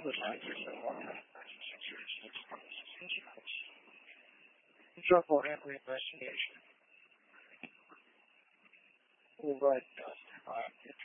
would like to know more about security for every investigation. What does the